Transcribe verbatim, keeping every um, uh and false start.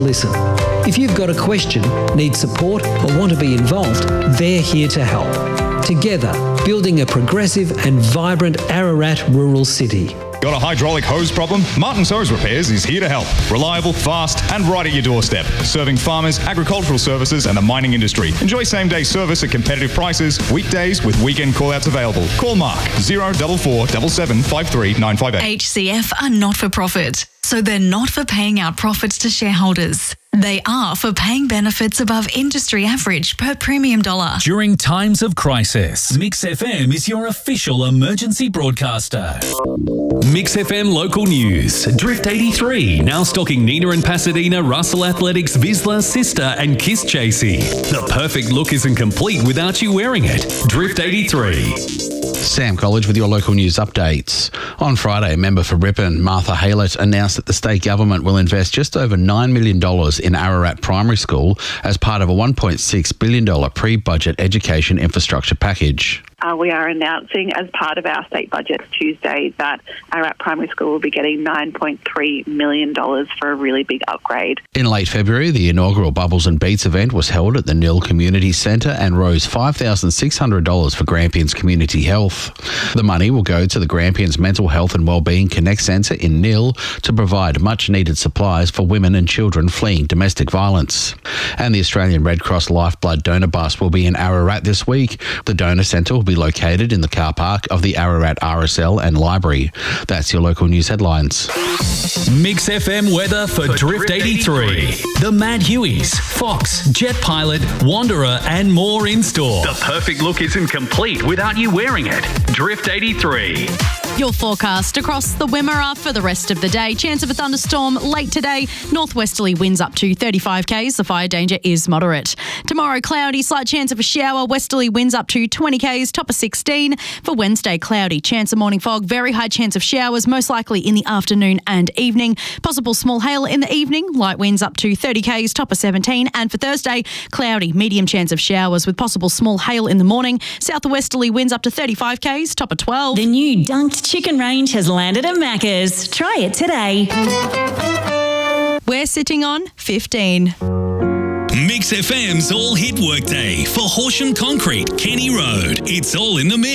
Listen, if you've got a question, need support or want to be involved, they're here to help. Together, building a progressive and vibrant Ararat rural city. Got a hydraulic hose problem? Martin's Hose Repairs is here to help. Reliable, fast and right at your doorstep. Serving farmers, agricultural services and the mining industry. Enjoy same-day service at competitive prices, weekdays with weekend call-outs available. Call Mark zero four four seven seven five three nine five eight. H C F are not for profit, so they're not for paying out profits to shareholders. They are for paying benefits above industry average per premium dollar. During times of crisis, Mix F M is your official emergency broadcaster. Mix F M local news. Drift eighty-three now stocking Nina and Pasadena, Russell Athletics, Vizsla, Sister and Kiss Chasey. The perfect look isn't complete without you wearing it. Drift eighty-three. Sam College with your local news updates. On Friday, a member for Ripon, Martha Haylett, announced that the state government will invest just over nine million dollars in Ararat Primary School as part of a one point six billion dollars pre-budget education infrastructure package. Uh, we are announcing as part of our state budget Tuesday that Ararat Primary School will be getting nine point three million dollars for a really big upgrade. In late February, the inaugural Bubbles and Beats event was held at the Nil Community Centre and rose five thousand six hundred dollars for Grampians Community Health. The money will go to the Grampians Mental Health and Wellbeing Connect Centre in Nil to provide much-needed supplies for women and children fleeing domestic violence. And the Australian Red Cross Lifeblood Donor Bus will be in Ararat this week. The donor centre will be located in the car park of the Ararat R S L and library. That's your local news headlines. Mix F M weather for Drift eighty-three. The Mad Hueys, Fox, Jet Pilot, Wanderer and more in store. The perfect look isn't complete without you wearing it. Drift eighty-three. Your forecast across the Wimmera for the rest of the day. Chance of a thunderstorm late today. Northwesterly winds up to thirty-five kays. The fire danger is moderate. Tomorrow, cloudy, slight chance of a shower. Westerly winds up to twenty kays, top of sixteen. For Wednesday, cloudy, chance of morning fog. Very high chance of showers, most likely in the afternoon and evening. Possible small hail in the evening. Light winds up to thirty kays, top of seventeen. And for Thursday, cloudy, medium chance of showers with possible small hail in the morning. Southwesterly winds up to thirty-five kays, top of twelve. The new Dunked Chicken range has landed at Macca's. Try it today. We're sitting on fifteen. Mix F M's All Hit Workday for Horsham Concrete, Kenny Road. It's all in the mix.